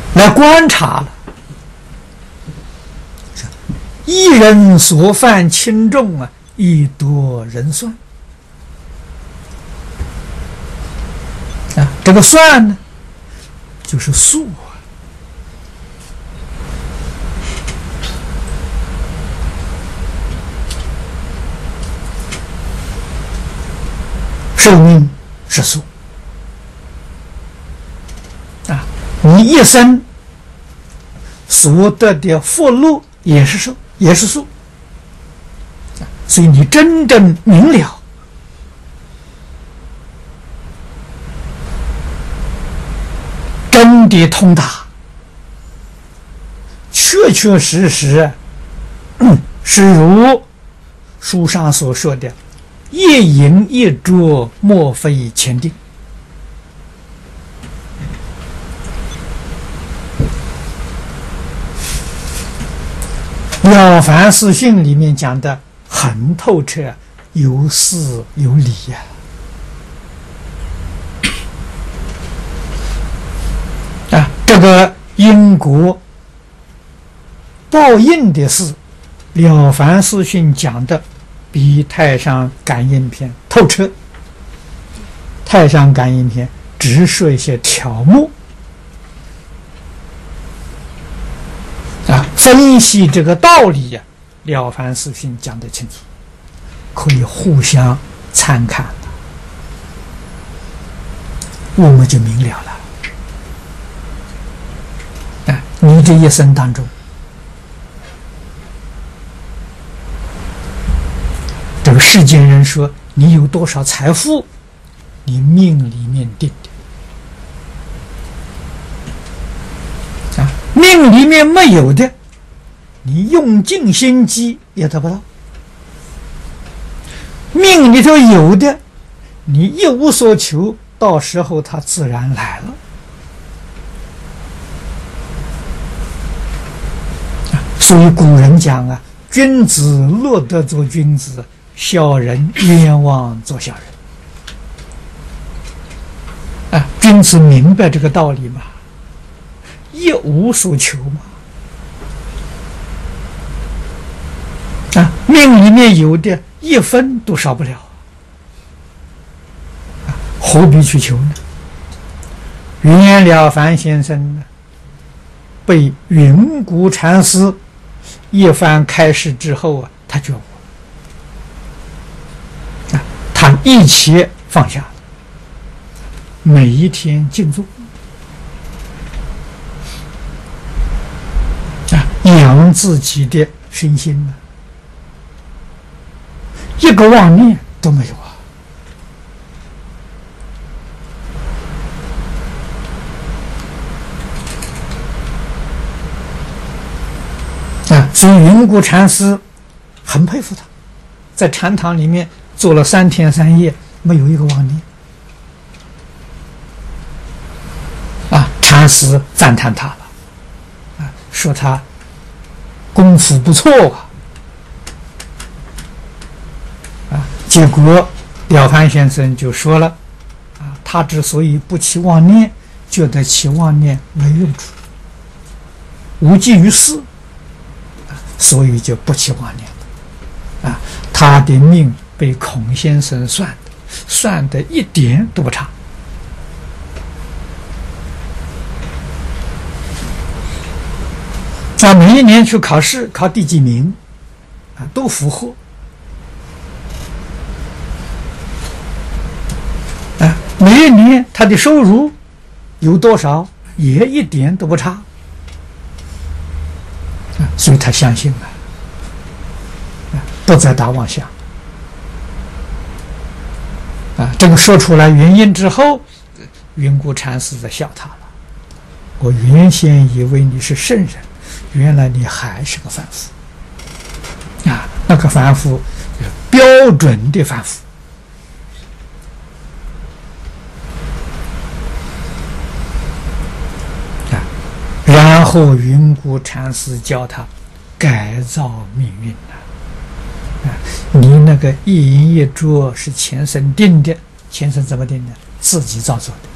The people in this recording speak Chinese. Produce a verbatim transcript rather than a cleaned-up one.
来观察了，一人所犯轻重啊，亦多人算啊。这个算呢，就是数啊。寿命是数啊，你一生所得的福禄也是数，也是数啊，所以你真正明了，真的通达，确确实实，嗯，是如书上所说的。一饮一啄，莫非前定。《了凡四训》里面讲的很透彻，有事有理呀、啊。啊，这个因果报应的事，《了凡四训》讲的。比《太上感应篇》透彻，《太上感应篇》只说一些条目啊，分析这个道理呀、啊，《了凡四训》讲得清楚，可以互相参看，我们就明了了。啊，你这一生当中。这个世间人说你有多少财富，你命里面定的啊，命里面没有的，你用尽心机也得不到；命里头有的，你一无所求，到时候它自然来了。啊，所以古人讲啊，君子乐得做君子。小人冤枉做小人啊！君子明白这个道理吗？一无所求嘛啊！命里面有的一分都少不了啊，何必去求呢？袁了凡先生呢，被云谷禅师一番开示之后啊，他觉悟。他一切放下，每一天静坐啊，养自己的身心呢，一个妄念都没有啊！啊，所以云谷禅师很佩服他，在禅堂里面。做了三天三夜，没有一个妄念啊！禅师赞叹他了啊，说他功夫不错啊！啊，结果了凡先生就说了啊，他之所以不起妄念，觉得起妄念没用处，无济于事啊，所以就不起妄念了啊。他的命。被孔先生算的，算的一点都不差。啊，每一年去考试，考第几名，啊，都符合。啊，每一年他的收入有多少，也一点都不差。啊，所以他相信了，啊，不再打妄想。啊，这个说出来原因之后，云谷禅师在笑他了。我原先以为你是圣人，原来你还是个凡夫。啊，那个凡夫就是标准的凡夫。啊，然后云谷禅师教他改造命运了。啊，你那个一饮一啄是前生定的，前生怎么定的？自己造作的。